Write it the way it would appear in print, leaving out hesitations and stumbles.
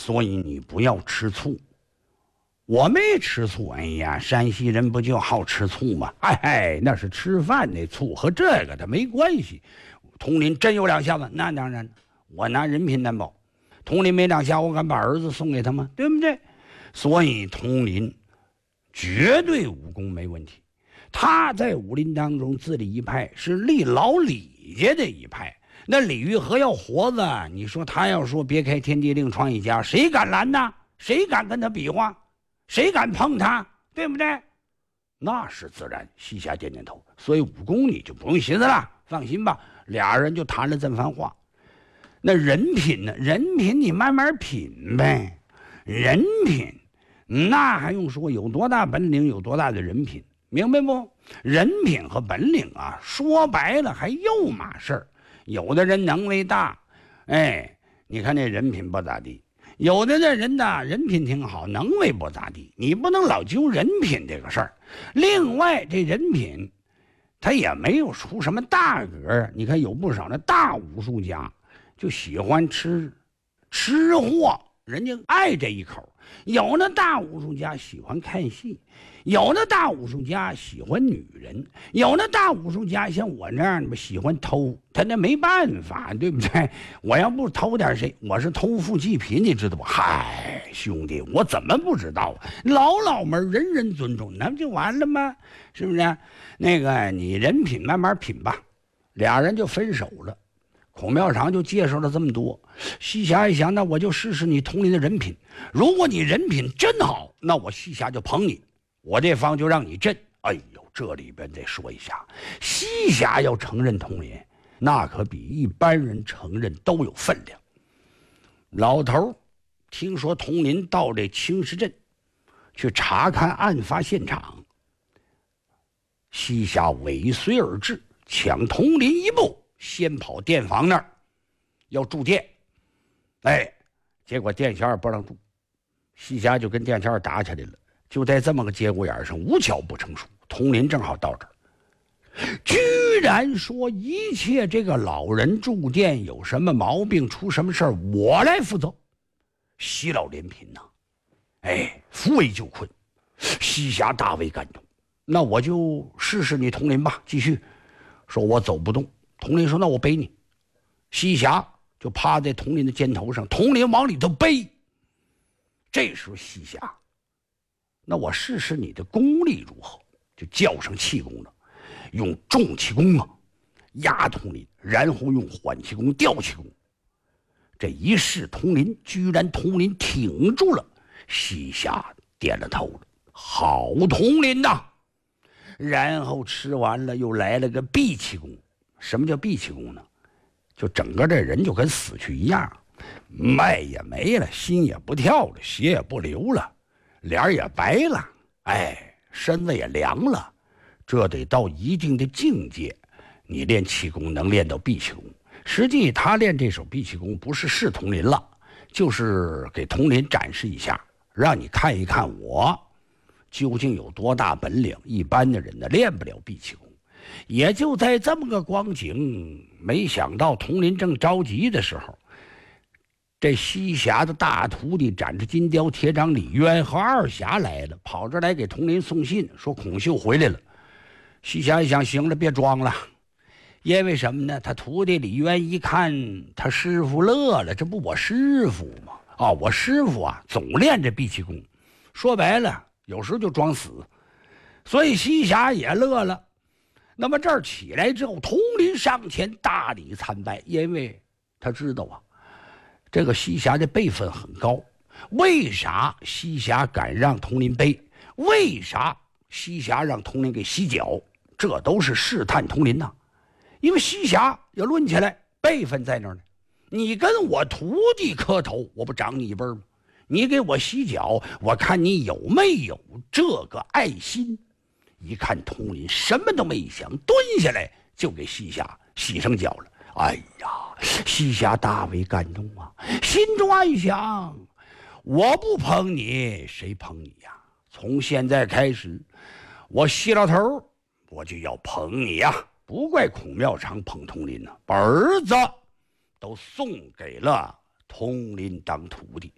所以你不要吃醋。我没吃醋，哎呀，山西人不就好吃醋吗？哎，那是吃饭那醋，和这个它没关系。佟林真有两下子，那当然，我拿人品担保。佟林没两下，我敢把儿子送给他吗？对不对？所以佟林绝对武功没问题。他在武林当中自立一派，是立老李家的一派。那李玉和要活着，你说他要说别开天地另创一家，谁敢拦呢？谁敢跟他比划？谁敢碰他？对不对？那是自然。西夏点点头。所以武功你就不用寻思了，放心吧。俩人就谈了这番话。那人品呢？人品你慢慢品呗。人品那还用说，有多大本领有多大的人品，明白不？人品和本领啊，说白了还又码事儿。有的人能力大，哎，你看这人品不咋地；有的那人呢，人品挺好，能力不咋地。你不能老揪人品这个事儿。另外，这人品他也没有出什么大格。你看有不少那大武术家就喜欢吃货，人家爱这一口。有那大武术家喜欢看戏，有那大武术家喜欢女人，有那大武术家像我这样的喜欢偷，他那没办法，对不对？我要不偷点谁，我是偷富济贫，你知道不？嗨，兄弟，我怎么不知道啊？老门人人尊重，那不就完了吗？是不是？那个你人品慢慢品吧。俩人就分手了。孔妙长就介绍了这么多。西霞一想，那我就试试你佟林的人品。如果你人品真好，那我西霞就捧你，我这方就让你震。哎呦，这里边得说一下，西霞要承认佟林，那可比一般人承认都有分量。老头听说佟林到这青石镇去查看案发现场，西霞尾随而至，抢佟林一步，先跑店房那儿要住店。哎，结果店小二不让住，西霞就跟店小二打起来了。就在这么个节骨眼上，无巧不成书，佟林正好到这儿，居然说一切这个老人住店有什么毛病，出什么事儿，我来负责。喜老怜贫呐，哎，扶危救困。西霞大为感动，那我就试试你佟林吧。继续说，我走不动。佟林说，那我背你。西霞就趴在佟林的肩头上，佟林往里头背。这时候西霞，那我试试你的功力如何，就叫上气功了，用重气功啊压佟林，然后用缓气功吊气功。这一试佟林，居然佟林挺住了。西霞点了头了，好佟林呐。然后吃完了，又来了个闭气功。什么叫闭气功呢？就整个这人就跟死去一样，脉也没了，心也不跳了，血也不流了，脸也白了，哎，身子也凉了。这得到一定的境界，你练气功能练到闭气功。实际他练这手闭气功不是试佟林了，就是给佟林展示一下，让你看一看我究竟有多大本领。一般的人呢练不了闭气功。也就在这么个光景，没想到佟林正着急的时候，这西霞的大徒弟展翅金雕铁掌李渊和二侠来了，跑这来给佟林送信，说孔秀回来了。西霞一想，行了，别装了。因为什么呢？他徒弟李渊一看他师傅乐了，这不我师傅吗？啊，我师傅啊总练这闭气功，说白了有时候就装死。所以西霞也乐了。那么这儿起来之后，佟林上前大礼参拜，因为他知道啊，这个西霞的辈分很高。为啥西霞敢让佟林背？为啥西霞让佟林给洗脚？这都是试探佟林呐。因为西霞要论起来，辈分在那儿呢。你跟我徒弟磕头，我不长你一辈吗？你给我洗脚，我看你有没有这个爱心。一看佟林什么都没想，蹲下来就给西霞洗上脚了。哎呀，西霞大为感动啊，心中暗想，我不捧你谁捧你呀？从现在开始，我西老头我就要捧你呀！不怪孔妙长捧佟林呢，把儿子都送给了佟林当徒弟。